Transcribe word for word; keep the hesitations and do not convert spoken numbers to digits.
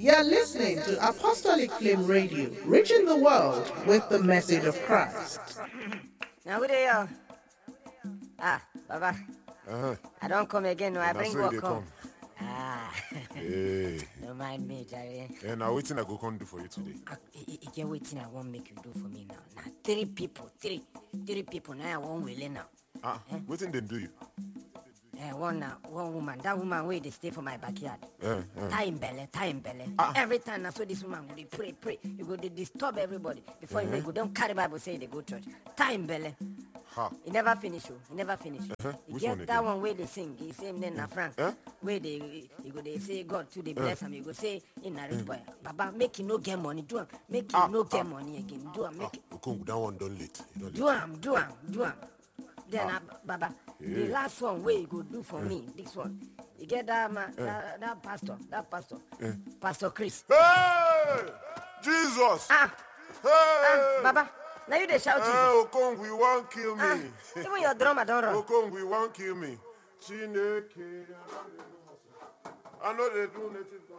You're listening to Apostolic Flame Radio, reaching the world with the message of Christ. Now, who they are? Ah, Baba. Uh-huh. I don't come again, no. I And bring so they work come. home. Ah. Hey. Don't mind me, Jerry. And now waiting I go come do for you today. You get waiting I won't make you do for me now. Now, three people, three. Three people, now I won't will now. Ah, eh? Waiting then do you? Uh, one uh, one woman, that woman where they stay for my backyard. Uh, uh. Time belly, time belly. Ah. Every time I saw this woman, they pray, pray. You go, they disturb everybody. Before uh-huh. you go, don't carry Bible, say they go church. Time belly. Ha. He never finish you. He never finish. Uh-huh. You Which get one that again? one where they sing. He same name na Frank. Eh? Where they you go they say God to they bless him. You go say in a rich boy. Baba make him no get money. Do him. Make him Ah, no get ah. money again. Do him. Make Ah, Okong, that one done late. You don't do him. Do him. Do him. Then Ah. uh, Baba, the Yeah. last one where you go do for me. This one. You get that man, that, that pastor, that pastor, Pastor Chris. Hey! Jesus! Ah, Hey! ah, Baba. Now you they shout Jesus. Hey, Okong, we won't kill me. Ah, even your drummer don't run. Okong, we won't kill me. Chineke. I know they do native.